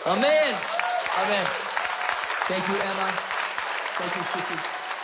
Amen. Amen. Thank you, Emma. Thank you, Suki.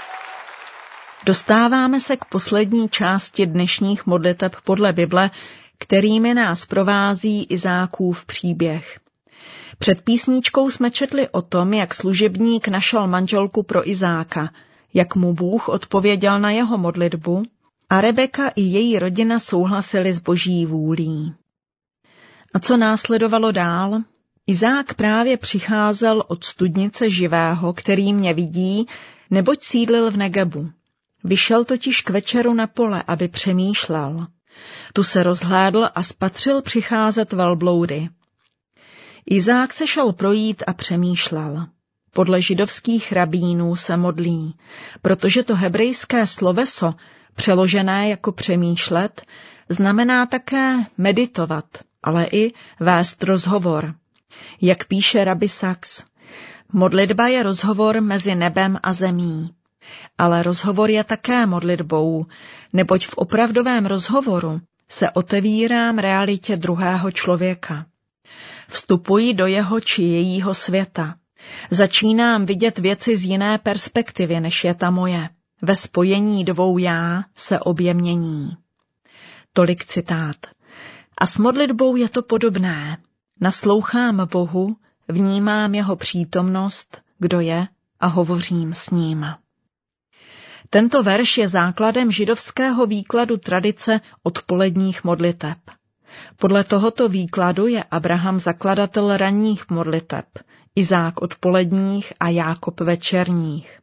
Dostáváme se k poslední části dnešních modliteb podle Bible, kterými nás provází Izákův příběh. Před písničkou jsme četli o tom, jak služebník našel manželku pro Izáka, jak mu Bůh odpověděl na jeho modlitbu a Rebeka i její rodina souhlasili s Boží vůlí. A co následovalo dál? Izák právě přicházel od studnice živého, který mě vidí, neboť sídlil v Negebu. Vyšel totiž k večeru na pole, aby přemýšlel. Tu se rozhlédl a spatřil přicházet velbloudy. Izák se šel projít a přemýšlel. Podle židovských rabínů se modlí, protože to hebrejské sloveso, přeložené jako přemýšlet, znamená také meditovat, ale i vést rozhovor. Jak píše Rabbi Sachs, modlitba je rozhovor mezi nebem a zemí. Ale rozhovor je také modlitbou, neboť v opravdovém rozhovoru se otevírám realitě druhého člověka. Vstupuji do jeho či jejího světa. Začínám vidět věci z jiné perspektivy, než je ta moje. Ve spojení dvou já se obě mění. Tolik citát. A s modlitbou je to podobné. Naslouchám Bohu, vnímám jeho přítomnost, kdo je, a hovořím s ním. Tento verš je základem židovského výkladu tradice odpoledních modliteb. Podle tohoto výkladu je Abraham zakladatel ranních modliteb, Izák odpoledních a Jákob večerních.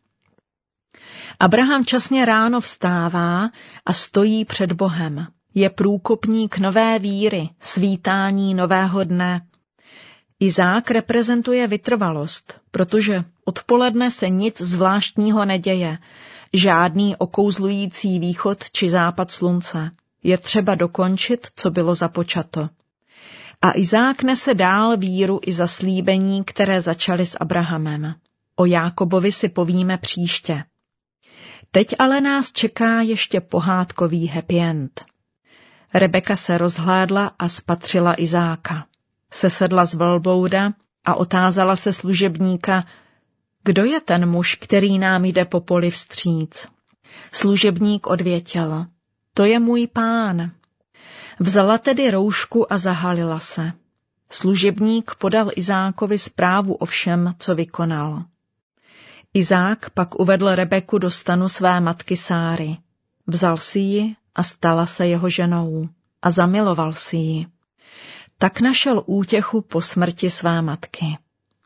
Abraham časně ráno vstává a stojí před Bohem. Je průkopník nové víry, svítání nového dne. Izák reprezentuje vytrvalost, protože odpoledne se nic zvláštního neděje, žádný okouzlující východ či západ slunce. Je třeba dokončit, co bylo započato. A Izák nese dál víru i zaslíbení, které začaly s Abrahamem. O Jákobovi si povíme příště. Teď ale nás čeká ještě pohádkový happy end. Rebeka se rozhlédla a spatřila Izáka. Sesedla z velblouda a otázala se služebníka, kdo je ten muž, který nám jde po poli vstříc? Služebník odvětěl, to je můj pán. Vzala tedy roušku a zahalila se. Služebník podal Izákovi zprávu o všem, co vykonal. Izák pak uvedl Rebeku do stanu své matky Sáry. Vzal si ji a stala se jeho ženou a zamiloval si ji. Tak našel útěchu po smrti své matky.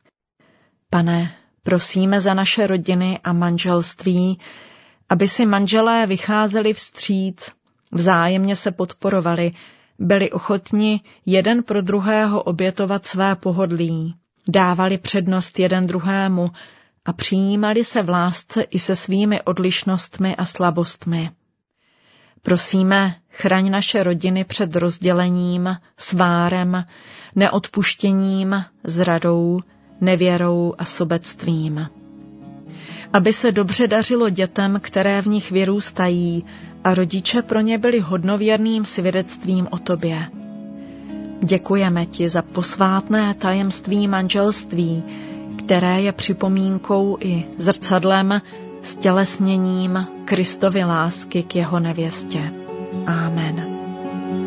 Pane, prosíme za naše rodiny a manželství, aby si manželé vycházeli vstříc, vzájemně se podporovali, byli ochotni jeden pro druhého obětovat své pohodlí, dávali přednost jeden druhému a přijímali se v lásce i se svými odlišnostmi a slabostmi. Prosíme, chraň naše rodiny před rozdělením, svárem, neodpuštěním, zradou, nevěrou a sobectvím. Aby se dobře dařilo dětem, které v nich vyrůstají, a rodiče pro ně byli hodnověrným svědectvím o tobě. Děkujeme ti za posvátné tajemství manželství, které je připomínkou i zrcadlem, stělesněním Kristovy lásky k jeho nevěstě. Amen.